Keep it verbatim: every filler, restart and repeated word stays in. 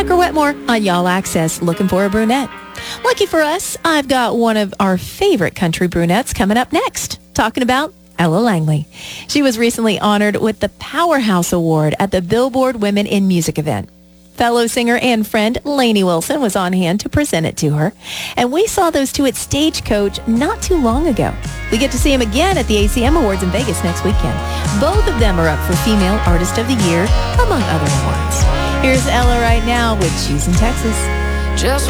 Tucker Wetmore on Y'all Access, looking for a brunette. Lucky for us, I've got one of our favorite country brunettes coming up next, talking about Ella Langley. She was recently honored with the Powerhouse Award at the Billboard Women in Music event. Fellow singer and friend Lainey Wilson was on hand to present it to her, and we saw those two at Stagecoach not too long ago. We get to see them again at the A C M Awards in Vegas next weekend. Both of them are up for Female Artist of the Year, among other awards. Here's Ella right now with She's in Texas. Just